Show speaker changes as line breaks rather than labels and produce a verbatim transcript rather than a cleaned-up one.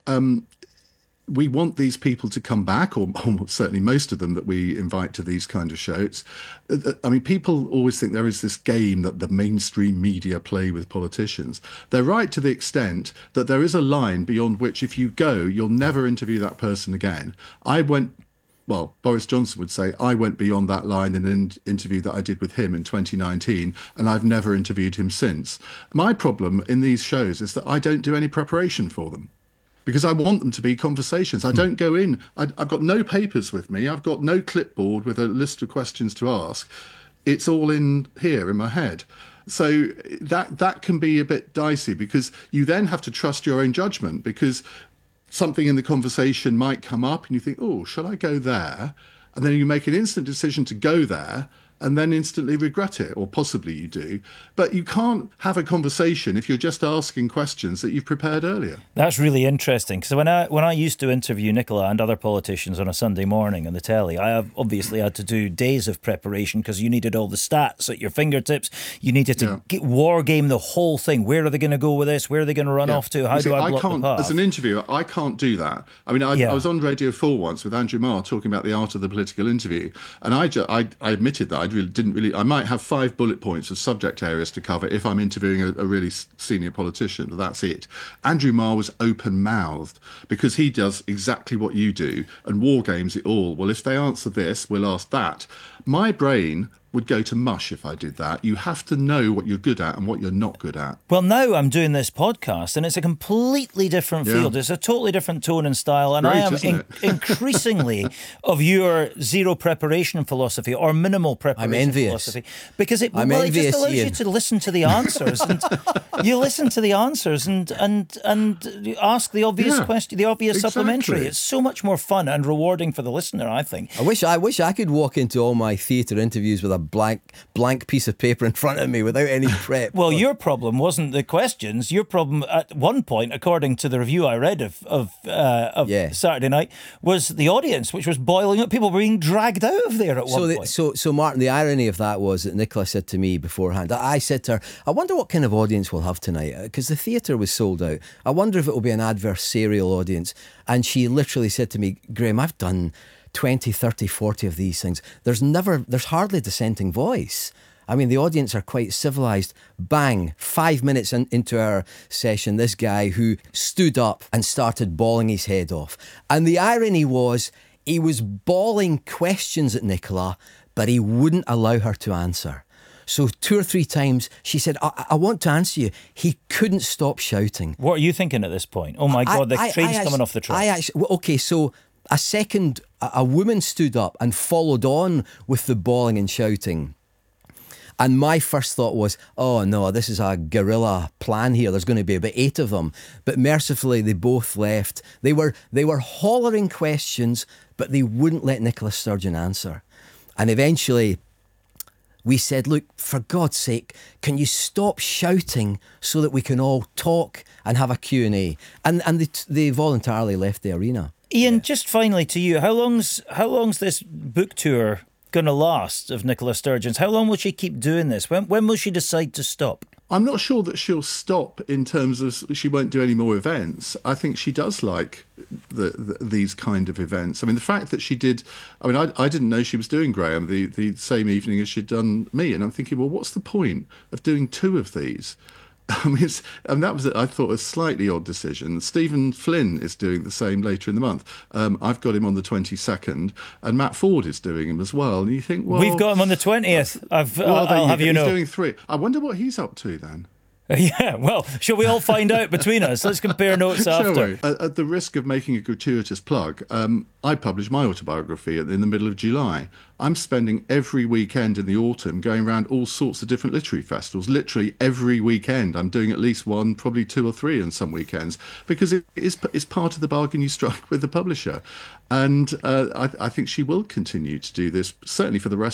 um, we want these people to come back, or, or certainly most of them that we invite to these kind of shows. Uh, I mean, people always think there is this game that the mainstream media play with politicians. They're right to the extent that there is a line beyond which, if you go, you'll never interview that person again. I went well, Boris Johnson would say, I went beyond that line in an interview that I did with him in twenty nineteen, and I've never interviewed him since. My problem in these shows is that I don't do any preparation for them, because I want them to be conversations. I don't go in, I, I've got no papers with me, I've got no clipboard with a list of questions to ask. It's all in here in my head. So that that can be a bit dicey, because you then have to trust your own judgment, because something in the conversation might come up and you think, oh, shall I go there? And then you make an instant decision to go there and then instantly regret it, or possibly you do. But you can't have a conversation if you're just asking questions that you've prepared earlier.
That's really interesting, because when I when I used to interview Nicola and other politicians on a Sunday morning on the telly, I have obviously had to do days of preparation, because you needed all the stats at your fingertips. You needed to yeah. get, war game the whole thing. Where are they going to go with this? Where are they going to run yeah. off to? How see, do I block
I can't,
the path?
As an interviewer, I can't do that. I mean, I, yeah. I was on Radio four once with Andrew Marr talking about the art of the political interview, and I, ju- I, I admitted that I really didn't really. I might have five bullet points of subject areas to cover if I'm interviewing a, a really senior politician, but that's it. Andrew Marr was open-mouthed, because he does exactly what you do and war games it all. Well, if they answer this, we'll ask that. My brain would go to mush if I did that. You have to know what you're good at and what you're not good at.
Well, now I'm doing this podcast and it's a completely different
yeah.
field. It's a totally different tone and style. And
Great,
I am
in,
increasingly of your zero preparation philosophy, or minimal preparation
I'm envious.
philosophy. Because it,
I'm
well,
envious,
it just allows
Ian.
you to listen to the answers. And you listen to the answers and, and, and ask the obvious
yeah,
question, the obvious
exactly.
supplementary. It's so much more fun and rewarding for the listener, I think.
I wish I wish I could walk into all my theatre interviews with a blank blank piece of paper in front of me without any prep.
Well, your problem wasn't the questions. Your problem at one point, according to the review I read of of, uh, of
yeah.
Saturday Night, was the audience, which was boiling up. People were being dragged out of there at
so
one
the,
point.
So, so Martin, the irony of that was that Nicola said to me beforehand, I said to her, I wonder what kind of audience we'll have tonight, because the theatre was sold out. I wonder if it will be an adversarial audience. And she literally said to me, Graham, I've done twenty, thirty, forty of these things. There's never, there's hardly a dissenting voice. I mean, the audience are quite civilised. Bang, five minutes in, into our session, this guy who stood up and started bawling his head off. And the irony was, he was bawling questions at Nicola, but he wouldn't allow her to answer. So two or three times she said, I, I want to answer you. He couldn't stop shouting.
What are you thinking at this point? Oh my God, the
I,
train's
I, I
coming
actually,
off the track.
I actually, well, okay, so a second, a, a woman stood up and followed on with the bawling and shouting. And my first thought was, oh no, this is a guerrilla plan here. There's going to be about eight of them. But mercifully, they both left. They were they were hollering questions, but they wouldn't let Nicola Sturgeon answer. And eventually, we said, look, for God's sake, can you stop shouting so that we can all talk and have a Q and A? And and they, they voluntarily left the arena.
Ian,
yeah.
just finally to you, how long's how long's this book tour going to last of Nicola Sturgeon's? How long will she keep doing this? When when will she decide to stop?
I'm not sure that she'll stop in terms of she won't do any more events. I think she does like the, the, these kind of events. I mean, the fact that she did, I mean, I, I didn't know she was doing Graham the, the same evening as she'd done me. And I'm thinking, well, what's the point of doing two of these? I mean, it's, and that was, I thought, a slightly odd decision. Stephen Flynn is doing the same later in the month. Um, I've got him on the twenty-second, and Matt Ford is doing him as well. And you think, well,
we've got him on the twentieth. I've,
well,
I'll, I'll
you
have
go.
you
He's
know.
doing three. I wonder what he's up to then.
Yeah, well, shall we all find out between us? Let's compare notes after.
Shall we? At, at the risk of making a gratuitous plug, um, I published my autobiography in the middle of July. I'm spending every weekend in the autumn going around all sorts of different literary festivals. Literally every weekend, I'm doing at least one, probably two or three on some weekends, because it is it's part of the bargain you strike with the publisher. And uh, I, I think she will continue to do this, certainly for the rest